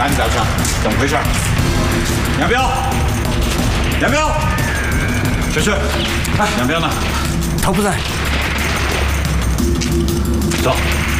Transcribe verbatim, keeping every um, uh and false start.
拿你打枪，怎么回事？杨彪，杨彪，小旭，哎，杨彪呢？ 他不在。 走。